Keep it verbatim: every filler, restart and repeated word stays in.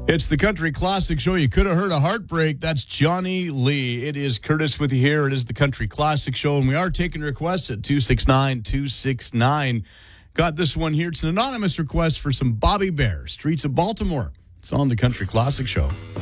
It's the Country Classic Show. You could have heard a heartbreak. That's Johnny Lee. It is Curtis with you here. It is the Country Classic Show, and we are taking requests at two six nine, two six nine. Got this one here. It's an anonymous request for some Bobby Bare, Streets of Baltimore. It's on the Country Classic Show.